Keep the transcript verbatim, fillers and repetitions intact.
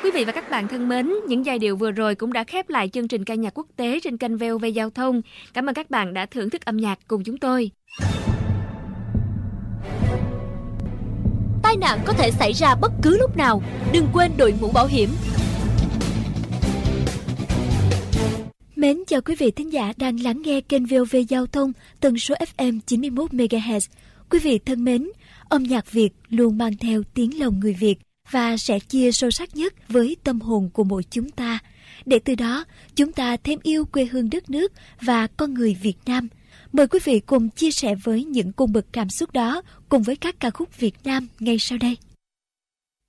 Quý vị và các bạn thân mến, những giai điệu vừa rồi cũng đã khép lại chương trình ca nhạc quốc tế trên kênh vê o vê Giao thông. Cảm ơn các bạn đã thưởng thức âm nhạc cùng chúng tôi. Tai nạn có thể xảy ra bất cứ lúc nào, đừng quên đội mũ bảo hiểm. Mến chào quý vị thính giả đang lắng nghe kênh vê o vê Giao thông tần số ép em chín mươi mốt mê ga héc. Quý vị thân mến, âm nhạc Việt luôn mang theo tiếng lòng người Việt và sẽ chia sâu sắc nhất với tâm hồn của mỗi chúng ta, để từ đó chúng ta thêm yêu quê hương đất nước và con người Việt Nam. Mời quý vị cùng chia sẻ với những cung bậc cảm xúc đó cùng với các ca khúc Việt Nam ngay sau đây.